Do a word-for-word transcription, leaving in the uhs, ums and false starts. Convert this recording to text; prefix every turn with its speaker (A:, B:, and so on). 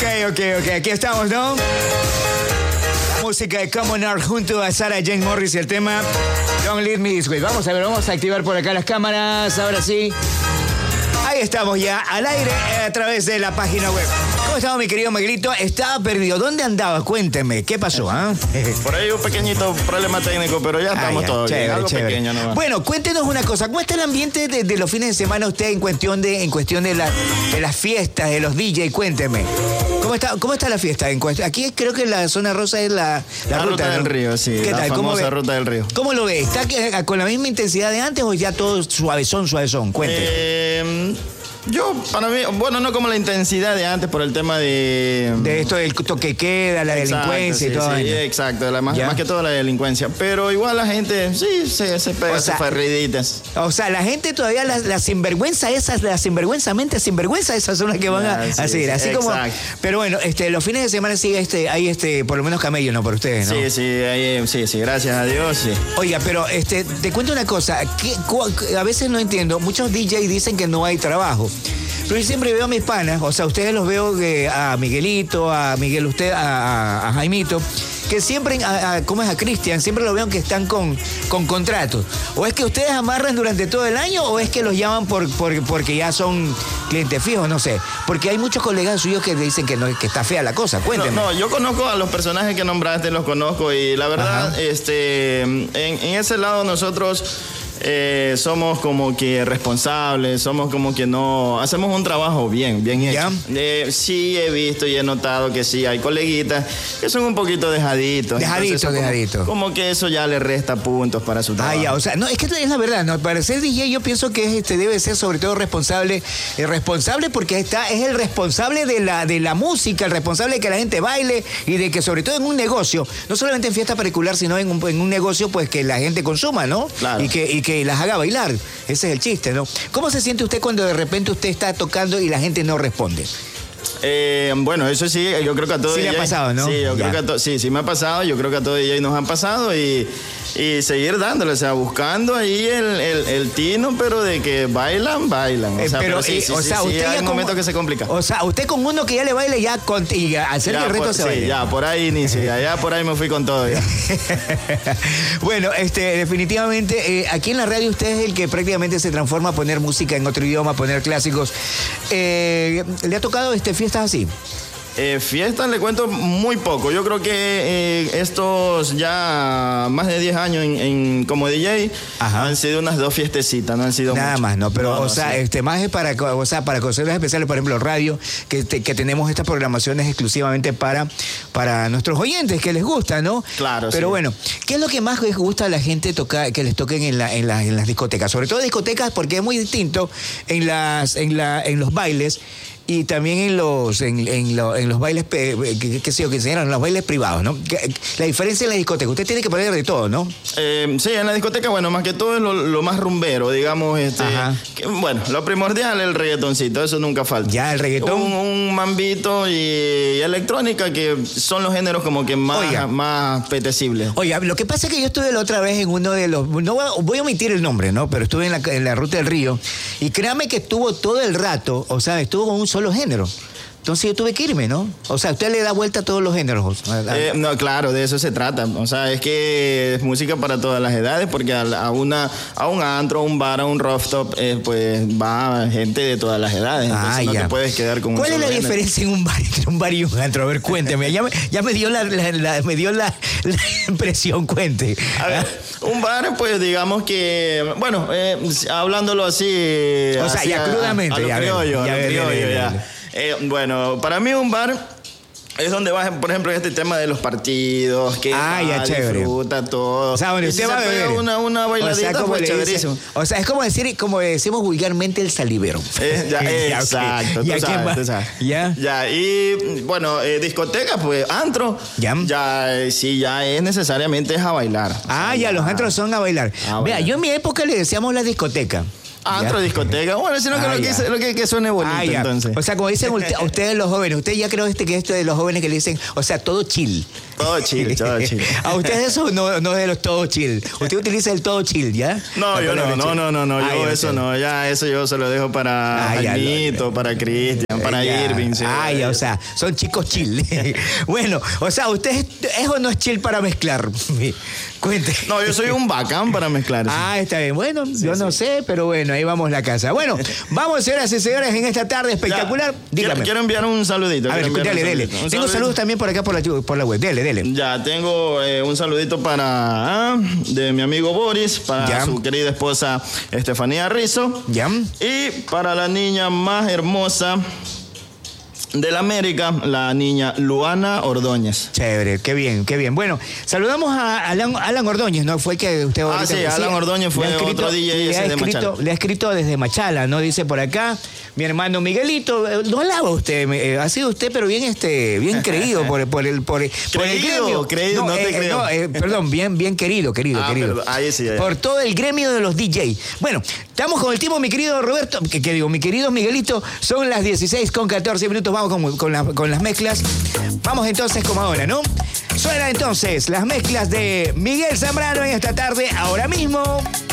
A: Ok, ok, ok. Aquí estamos, ¿no? La música de Common Art junto a Sarah Jane Morris y el tema Don't Leave Me This Way. Vamos a ver, vamos a activar por acá las cámaras. Ahora sí. Ahí estamos ya al aire a través de la página web. ¿Cómo estaba mi querido Miguelito? Estaba perdido. ¿Dónde andaba? Cuénteme. ¿Qué pasó? ¿Ah?
B: Por ahí un pequeñito problema técnico, pero ya estamos ah, ya, todos
A: chévere,
B: bien. Algo
A: chévere.
B: pequeño nomás.
A: Bueno, cuéntenos una cosa. ¿Cómo está el ambiente de, de los fines de semana usted en cuestión de, en cuestión de, la, de las fiestas, de los D J? Cuénteme. ¿Cómo está, cómo está la fiesta? Aquí creo que la zona rosa es la, la,
B: la ruta, ruta del
A: ¿no?
B: río, sí.
A: ¿Qué
B: la
A: tal?
B: famosa
A: ¿Cómo
B: ruta del río.
A: ¿Cómo lo ve? ¿Está con la misma intensidad de antes o ya todo suavezón, suavezón? Cuénteme.
B: Eh... Yo, para mí, bueno, no como la intensidad de antes por el tema de...
A: De esto del toque queda, la exacto, delincuencia
B: sí,
A: y todo.
B: Sí, ¿no? Exacto, la, más, más que todo la delincuencia. Pero igual la gente, sí, se, se pega sus farriditas.
A: O sea, la gente todavía, las la sinvergüenza esas, las sinvergüenzamente sinvergüenza esas son las que van a,
B: sí,
A: a seguir. Así
B: exacto.
A: como... Pero bueno, este, los fines de semana sigue este, hay este, por lo menos camello, ¿no? Por ustedes, ¿no?
B: Sí, sí, hay, sí, sí, gracias a Dios, sí.
A: Oiga, pero este, te cuento una cosa, que, a veces no entiendo, muchos D J dicen que no hay trabajo. Pero yo siempre veo a mis panas, o sea, ustedes los veo eh, a Miguelito, a Miguel, usted, a, a Jaimito, que siempre, a, a, ¿cómo es? A Cristian, siempre lo veo que están con, con contratos. ¿O es que ustedes amarran durante todo el año o es que los llaman por, por, porque ya son clientes fijos? No sé. Porque hay muchos colegas suyos que dicen que, no, que está fea la cosa. Cuéntenme.
B: No, no, yo conozco a los personajes que nombraste, los conozco y la verdad, Ajá. este, en, en ese lado nosotros... Eh, somos como que responsables, somos como que no... Hacemos un trabajo bien, bien hecho. Eh, sí he visto y he notado que sí hay coleguitas que son un poquito dejaditos.
A: Dejaditos, dejaditos.
B: Como, como que eso ya le resta puntos para su trabajo.
A: Ah, ya, o sea, no, es que es la verdad, ¿no? Para ser D J yo pienso que es, este, debe ser sobre todo responsable, eh, responsable porque está, es el responsable de la, de la música, el responsable de que la gente baile y de que sobre todo en un negocio, no solamente en fiesta particular, sino en un, en un negocio, pues que la gente consuma, ¿no?
B: Claro.
A: Y que, y que que las haga bailar. Ese es el chiste, ¿no? ¿Cómo se siente usted cuando de repente usted está tocando y la gente no responde?
B: Eh, bueno, eso sí, yo creo que a todos
A: sí
B: D J...
A: Sí le ha pasado, ¿no?
B: Sí, yo
A: ya.
B: creo que a to... sí, sí me ha pasado, yo creo que a todos D J nos han pasado y, y seguir dándole, o sea, buscando ahí el, el, el tino, pero de que bailan, bailan. O sea,
A: eh, pero,
B: pero sí,
A: eh,
B: sí,
A: o
B: sí,
A: sea,
B: sí,
A: usted
B: hay
A: ya
B: un
A: como,
B: momento que se complica.
A: O sea, usted con uno que ya le baile ya con, y hacer
B: ya,
A: el resto
B: por,
A: se
B: sí,
A: baile.
B: ya, por ahí inicio, ya, ya por ahí me fui con todo ya.
A: Bueno, este, definitivamente, eh, aquí en la radio usted es el que prácticamente se transforma a poner música en otro idioma, a poner clásicos. Eh, ¿Le ha tocado este, fiestas así?
B: Eh, fiestas le cuento muy poco. Yo creo que eh, estos ya más de diez años en, en, como D J Ajá. han sido unas dos fiestecitas, no han sido
A: nada
B: mucho.
A: más, ¿no? Pero,
B: no,
A: o
B: no,
A: sea,
B: sí.
A: este, más es para, o sea, para cosas especiales, por ejemplo, radio, que, te, que tenemos estas programaciones exclusivamente para, para nuestros oyentes, que les gusta, ¿no?
B: Claro,
A: Pero
B: sí.
A: bueno, ¿qué es lo que más les gusta a la gente tocar, que les toquen en, la, en, la, en las discotecas? Sobre todo discotecas, porque es muy distinto en, las, en, la, en los bailes. Y también en los en, en, lo, en los bailes que, que, sé yo, que enseñaron, en los bailes privados, ¿no? La diferencia en la discoteca, usted tiene que poner de todo, ¿no?
B: Eh, sí, en la discoteca, bueno, más que todo es lo, lo más rumbero, digamos, este, que, bueno, lo primordial es el reggaetoncito, eso nunca falta.
A: Ya, el reggaetón.
B: Un, un mambito y, y electrónica, que son los géneros como que más, Oiga. más apetecibles.
A: Oiga, lo que pasa es que yo estuve la otra vez en uno de los, no voy a, voy a omitir el nombre, ¿no? Pero estuve en la, en la Ruta del Río y créame que estuvo todo el rato, o sea, estuvo con un solo género. Entonces yo tuve que irme, ¿no? O sea, usted le da vuelta a todos los géneros.
B: Eh, no, claro, de eso se trata. O sea, es que es música para todas las edades, porque a, a, una, a un antro, a un bar, a un rooftop, eh, pues va gente de todas las edades. Entonces ah, no ya. te puedes quedar con un
A: ¿Cuál es la
B: género?
A: diferencia en un bar entre un bar y un antro? A ver, cuénteme. Ya me, ya me dio la, la, la, me dio la, la impresión, cuente.
B: A ver, un bar, pues digamos que, bueno, eh, hablándolo así.
A: O sea,
B: así
A: ya
B: a,
A: crudamente.
B: A, a lo
A: ya
B: criollo,
A: ya
B: a lo criollo, ya. Eh, bueno, para mí un bar es donde vas, por ejemplo, este tema de los partidos, que
A: ah, ya,
B: disfruta todo.
A: O sea, bueno, usted va a beber.
B: Una, una bailadita,
A: o sea,
B: pues chéverísimo.
A: O sea, es como decir, como decimos vulgarmente, el salivero.
B: Eh, ya,
A: ya,
B: exacto,
A: okay.
B: tú,
A: ¿Ya
B: sabes, tú sabes.
A: Ya.
B: Ya, y bueno, eh, discoteca, pues, antro.
A: Ya.
B: Ya, eh, sí, ya es necesariamente es a bailar.
A: Ah, sea, ya, ya, los antros son a bailar. A Vea, bailar. Yo en mi época le decíamos la discoteca.
B: Antro, ya. Discoteca. Bueno, sino que, ah, lo, que, lo que, que suene bonito, ah, entonces.
A: O sea, como dicen ustedes los jóvenes, usted ya creo este que esto de los jóvenes que le dicen, o sea, todo chill.
B: Todo chill, todo chill.
A: ¿A ustedes eso no, no es de los todo chill? ¿Usted utiliza el todo chill, ya?
B: No, yo no, no, no, no, no, yo ah, eso no, ya eso yo se lo dejo para ah, Anito, no, para Cristian, para ya. Irving. Sí,
A: ah, ya, o sea, son chicos chill. Bueno, o sea, ¿usted es o no es chill para mezclar? Cuente.
B: No, yo soy un bacán para mezclar. Sí.
A: Ah, está bien. Bueno, sí, yo sí. no sé, pero bueno, ahí vamos la casa. Bueno, vamos, señoras y señores, en esta tarde espectacular.
B: Ya, Dígame. Quiero, quiero enviar un saludito.
A: A ver, dale, dele. Tengo saludito. saludos también por acá por la, por la web. Dele, dele.
B: Ya, tengo eh, un saludito para ah, de mi amigo Boris, para ya. su querida esposa Estefanía Rizzo.
A: Ya.
B: Y para la niña más hermosa de la América, la niña Luana Ordóñez.
A: Chévere, qué bien, qué bien. Bueno, saludamos a Alan, Alan Ordóñez, ¿no? Fue el que usted...
B: Ah, sí, Alan sí, Ordóñez fue escrito, otro D J ese de Machala.
A: Le ha escrito desde Machala, ¿no? Dice por acá, mi hermano Miguelito, no alaba usted, eh, ha sido usted, pero bien este, bien creído por, por el por, por el gremio.
B: Creído, no, no te
A: eh,
B: creo.
A: No, eh, perdón, bien, bien querido, querido,
B: ah,
A: querido.
B: Perdón. Ahí sí, ahí.
A: Por todo el gremio de los D J. Bueno, estamos con el tiempo, mi querido Roberto, que, que digo, mi querido Miguelito, son las dieciséis con catorce minutos, vamos con, con la... Con las mezclas. Vamos entonces como ahora, ¿no? Suena entonces las mezclas de Miguel Zambrano en esta tarde, ahora mismo.